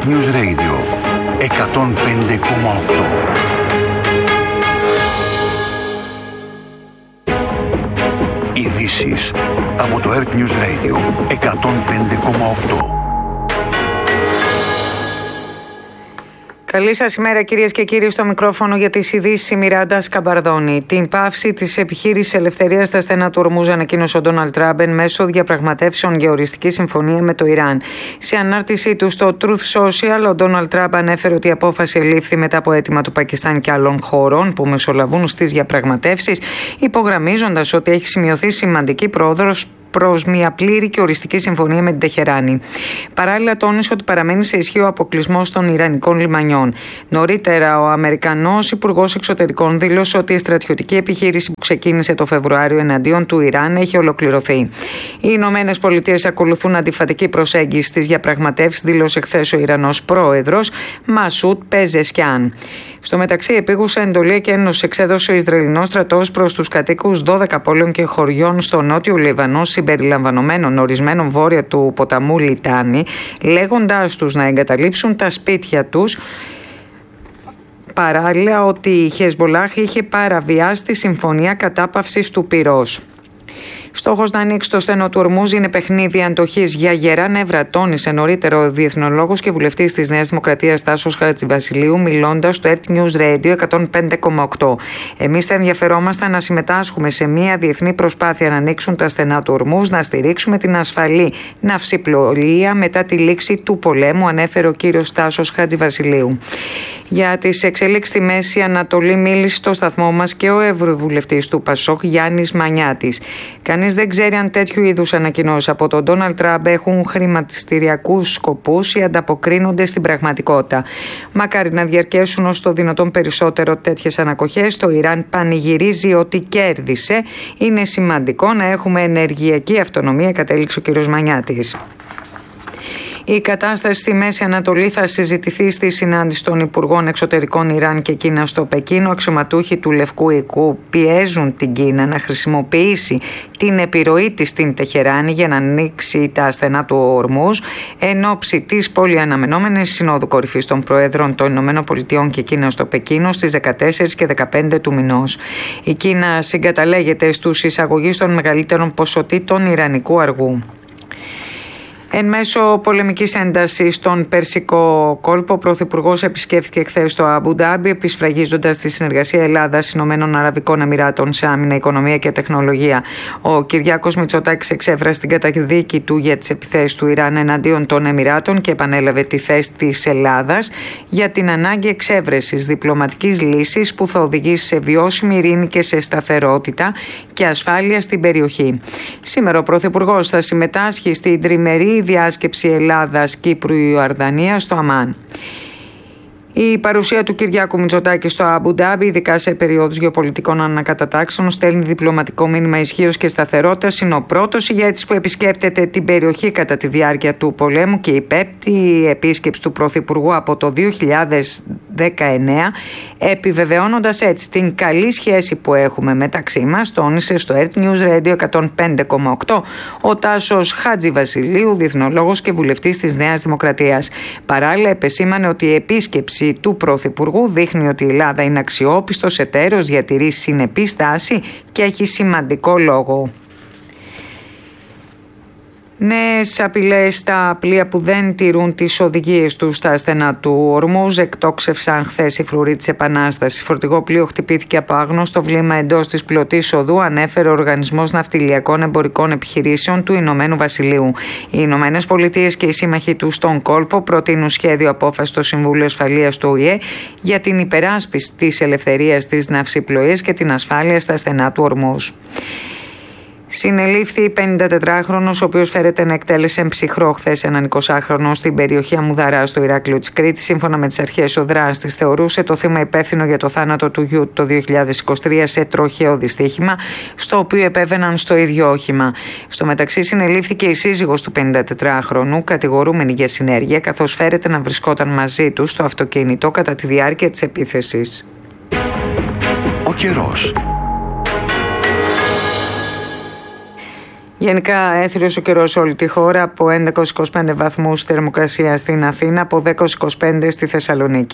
Earth News Radio 105,8. Ειδήσεις από το Earth News Radio 105,8. Καλή σας ημέρα κυρίες και κύριοι, στο μικρόφωνο για τις ειδήσεις η Μιράντα Σκαμπαρδόνη. Την πάυση της επιχείρησης ελευθερίας στα στενά του Ορμούζ ανακοίνωσε ο Ντόναλντ Τραμπ εν μέσω διαπραγματεύσεων για οριστική συμφωνία με το Ιράν. Σε ανάρτησή του στο Truth Social, ο Ντόναλντ Τραμπ ανέφερε ότι η απόφαση ελήφθη μετά από αίτημα του Πακιστάν και άλλων χωρών που μεσολαβούν στις διαπραγματεύσεις, υπογραμμίζοντας ότι έχει σημειωθεί σημαντική πρόοδος προς μια πλήρη και οριστική συμφωνία με την Τεχεράνη. Παράλληλα, τόνισε ότι παραμένει σε ισχύ ο αποκλεισμός των Ιρανικών λιμανιών. Νωρίτερα, ο Αμερικανός Υπουργός Εξωτερικών δήλωσε ότι η στρατιωτική επιχείρηση που ξεκίνησε το Φεβρουάριο εναντίον του Ιράν έχει ολοκληρωθεί. Οι Ηνωμένες Πολιτείες ακολουθούν αντιφατική προσέγγιση στις διαπραγματεύσεις, δήλωσε χθες ο Ιρανός πρόεδρος Μασούτ Πεζεσκιάν. Στο μεταξύ, επίγουσα εντολή και ένωση εξέδωσε ο Ισραηλινός στρατός προς τους κατοίκους 12 πόλεων και χωριών στο νότιο Λίβανο, συμπεριλαμβανομένων ορισμένων βόρεια του ποταμού Λιτάνη, λέγοντάς τους να εγκαταλείψουν τα σπίτια τους. Παράλληλα, ότι η Χεσμπολάχ είχε παραβιάσει τη συμφωνία κατάπαυσης του πυρός. Στόχος να ανοίξει το στενό του Ορμούζ είναι παιχνίδι αντοχής για γερά νεύρα, τόνισε νωρίτερα ο διεθνολόγος και βουλευτής της Νέας Δημοκρατίας Τάσος Χατζηβασιλείου, μιλώντας στο Earth News Radio 105,8. Εμείς θα ενδιαφερόμασταν να συμμετάσχουμε σε μια διεθνή προσπάθεια να ανοίξουν τα στενά του Ορμούζ, να στηρίξουμε την ασφαλή ναυσιπλοεία μετά τη λήξη του πολέμου, ανέφερε ο κύριος Τάσος Χατζηβασιλείου. Για τις εξελίξεις στη Μέση Ανατολή μίλησε στο σταθμό μας και ο ευρωβουλευτής του Πασόκ Γιάννης Μανιάτης. Κανείς δεν ξέρει αν τέτοιου είδους ανακοινώσεις από τον Ντόναλντ Τραμπ έχουν χρηματιστηριακούς σκοπούς ή ανταποκρίνονται στην πραγματικότητα. Μακάρι να διαρκέσουν όσο το δυνατόν περισσότερο τέτοιες ανακοχές. Το Ιράν πανηγυρίζει ότι κέρδισε. Είναι σημαντικό να έχουμε ενεργειακή αυτονομία, κατέληξε ο κ. Μανιάτης. Η κατάσταση στη Μέση Ανατολή θα συζητηθεί στη συνάντηση των Υπουργών Εξωτερικών Ιράν και Κίνα στο Πεκίνο. Αξιωματούχοι του Λευκού Οικού πιέζουν την Κίνα να χρησιμοποιήσει την επιρροή της στην Τεχεράνη για να ανοίξει τα στενά του Ορμούζ εν ώψη της πολυαναμενόμενης Συνόδου Κορυφής των Προέδρων των ΗΠΑ και Κίνα στο Πεκίνο στις 14 και 15 του μηνός. Η Κίνα συγκαταλέγεται στους εισαγωγείς των μεγαλύτερων ποσοτήτων ιρανικού αργού. Εν μέσω πολεμικής έντασης στον Περσικό κόλπο, ο Πρωθυπουργός επισκέφθηκε χθες το Αμπουντάμπι, επισφραγίζοντας τη συνεργασία Ελλάδας Ηνωμένων Αραβικών Εμιράτων σε άμυνα, οικονομία και τεχνολογία. Ο Κυριάκος Μητσοτάκης εξέφρασε την καταδίκη του για τις επιθέσεις του Ιράν εναντίον των Εμιράτων και επανέλαβε τη θέση της Ελλάδας για την ανάγκη εξέβρεσης διπλωματικής λύσης που θα οδηγήσει σε βιώσιμη ειρήνη και σε σταθερότητα και ασφάλεια στην περιοχή. Σήμερα ο Πρωθυπουργός θα συμμετάσχει στην τριμερή διάσκεψη Ελλάδας-Κύπρου-Ιορδανίας στο Αμάν. Η παρουσία του Κυριάκου Μητσοτάκη στο Αμπουντάμπι, ειδικά σε περιόδους γεωπολιτικών ανακατατάξεων, στέλνει διπλωματικό μήνυμα ισχύως και σταθερότητας. Είναι ο πρώτος ηγέτης που επισκέπτεται την περιοχή κατά τη διάρκεια του πολέμου και η πέμπτη επίσκεψη του Πρωθυπουργού από το 2019, επιβεβαιώνοντας έτσι την καλή σχέση που έχουμε μεταξύ μας, τόνισε στο Earth News Radio 105,8 ο Τάσος Χατζηβασιλίου, διεθνολόγος και βουλευτής της Νέας Δημοκρατίας. Παράλληλα, επεσήμανε ότι η επίσκεψη του Πρωθυπουργού δείχνει ότι η Ελλάδα είναι αξιόπιστος εταίρος, διατηρεί συνεπή στάση και έχει σημαντικό λόγο. Νέες απειλές στα πλοία που δεν τηρούν τις οδηγίες τους στα στενά του Ορμούζ εκτόξευσαν χθες οι φρουροί της Επανάστασης. Φορτηγό πλοίο χτυπήθηκε από άγνωστο βλήμα εντός της πλωτής οδού, ανέφερε ο Οργανισμός Ναυτιλιακών Εμπορικών Επιχειρήσεων του Ηνωμένου Βασιλείου. Οι Ηνωμένες Πολιτείες και οι σύμμαχοι του στον κόλπο προτείνουν σχέδιο απόφαση στο Συμβούλιο Ασφαλείας του ΟΗΕ για την υπεράσπιση της ελευθερίας της ναυσιπλοείας και την ασφάλεια στα στενά του Ορμούζ. Συνελήφθη 54χρονος, ο οποίος φέρεται να εκτέλεσε ψυχρό χθες έναν 20χρονο στην περιοχή Αμουδαρά στο Ηράκλειο της Κρήτης. Σύμφωνα με τις αρχές, ο δράστης θεωρούσε το θύμα υπεύθυνο για το θάνατο του γιου το 2023 σε τροχαίο δυστύχημα, στο οποίο επέβαιναν στο ίδιο όχημα. Στο μεταξύ, συνελήφθηκε η σύζυγος του 54χρονου, κατηγορούμενη για συνέργεια, καθώς φέρεται να βρισκόταν μαζί του στο αυτοκίνητο κατά τη διάρκεια της επίθεσης. Ο καιρός. Γενικά έθριος ο καιρός σε όλη τη χώρα, από 11-25 βαθμούς θερμοκρασία στην Αθήνα, από 10-25 στη Θεσσαλονίκη.